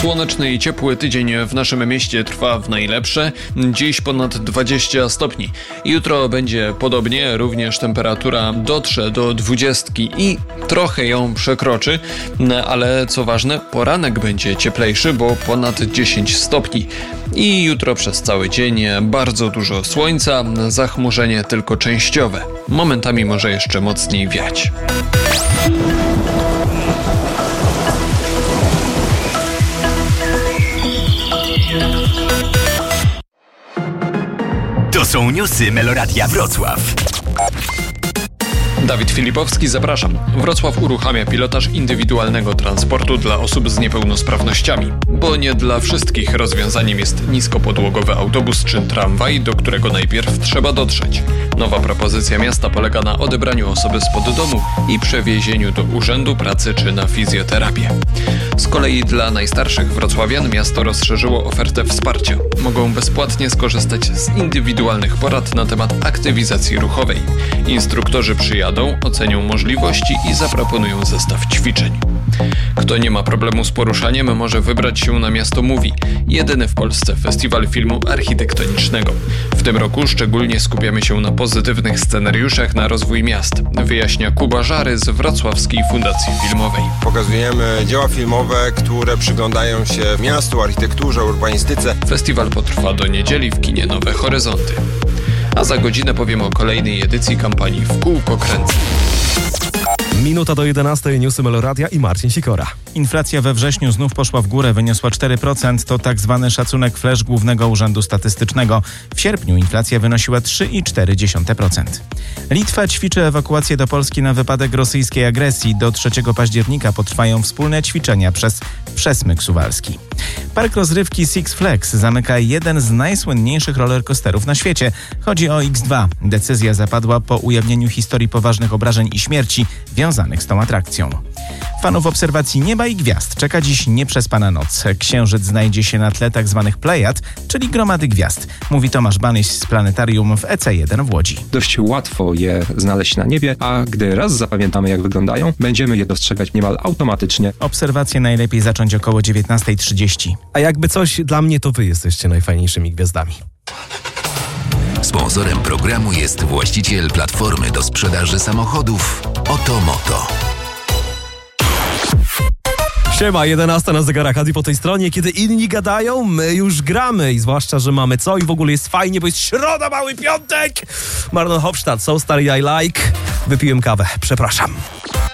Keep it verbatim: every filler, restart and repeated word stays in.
Słoneczny i ciepły tydzień w naszym mieście trwa w najlepsze. Dziś ponad dwadzieścia stopni. Jutro będzie podobnie, również temperatura dotrze do dwudziestki i trochę ją przekroczy, ale co ważne, poranek będzie cieplejszy, bo ponad dziesięć stopni. I jutro przez cały dzień bardzo dużo słońca, zachmurzenie tylko częściowe. Momentami może jeszcze mocniej wiać. To są newsy Meloradia Wrocław. Dawid Filipowski, zapraszam. Wrocław uruchamia pilotaż indywidualnego transportu dla osób z niepełnosprawnościami, bo nie dla wszystkich rozwiązaniem jest niskopodłogowy autobus czy tramwaj, do którego najpierw trzeba dotrzeć. Nowa propozycja miasta polega na odebraniu osoby spod domu i przewiezieniu do urzędu pracy czy na fizjoterapię. Z kolei dla najstarszych wrocławian miasto rozszerzyło ofertę wsparcia. Mogą bezpłatnie skorzystać z indywidualnych porad na temat aktywizacji ruchowej. Instruktorzy przyjadą, ocenią możliwości i zaproponują zestaw ćwiczeń. Kto nie ma problemu z poruszaniem, może wybrać się na Miasto Mówi, jedyny w Polsce festiwal filmu architektonicznego. W tym roku szczególnie skupiamy się na pozytywnych scenariuszach na rozwój miast, wyjaśnia Kuba Żary z Wrocławskiej Fundacji Filmowej. Pokazujemy dzieła filmowe, które przyglądają się miastu, architekturze, urbanistyce. Festiwal potrwa do niedzieli w kinie Nowe Horyzonty. A za godzinę powiemy o kolejnej edycji kampanii W kółko kręcę. Minuta do jedenastej, newsy Meloradia i Marcin Sikora. Inflacja we wrześniu znów poszła w górę, wyniosła cztery procent. To tak zwany szacunek flash Głównego Urzędu Statystycznego. W sierpniu inflacja wynosiła trzy przecinek cztery procent. Litwa ćwiczy ewakuację do Polski na wypadek rosyjskiej agresji. Do trzeciego października potrwają wspólne ćwiczenia przez Przesmyk Suwalski. Park rozrywki Six Flags zamyka jeden z najsłynniejszych rollercoasterów na świecie. Chodzi o X dwa. Decyzja zapadła po ujawnieniu historii poważnych obrażeń i śmierci wiązanych z tą atrakcją. Fanów obserwacji nieba i gwiazd czeka dziś nieprzespana noc. Księżyc znajdzie się na tle tzw. plejad, czyli gromady gwiazd, mówi Tomasz Banyś z planetarium w E C jeden w Łodzi. Dość łatwo je znaleźć na niebie, a gdy raz zapamiętamy, jak wyglądają, będziemy je dostrzegać niemal automatycznie. Obserwacje najlepiej zacząć około dziewiętnasta trzydzieści. A jakby coś, dla mnie to wy jesteście najfajniejszymi gwiazdami. Sponsorem programu jest właściciel platformy do sprzedaży samochodów Otomoto. Siema, jedenasta na zegarach, a po tej stronie, kiedy inni gadają, my już gramy i zwłaszcza, że mamy co i w ogóle jest fajnie, bo jest środa, mały piątek! Marlon Hofstadt, So Starry I Like. Wypiłem kawę, przepraszam.